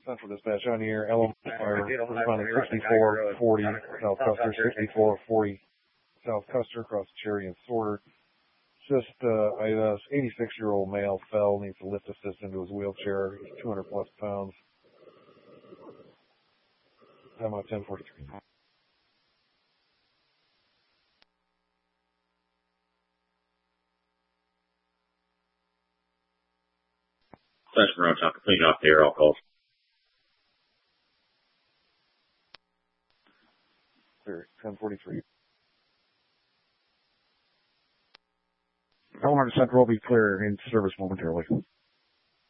Central Dispatch on here. Element Fire responding 6440 South Custer, 6440 South Custer across Cherry and Sorter. Just a 86-year-old male fell, needs a lift assist into his wheelchair. He's 200 plus pounds. I'm on 1043. Central Road, I'll complete off there, all calls. Clear, 1043. Element Central will be clear in service momentarily.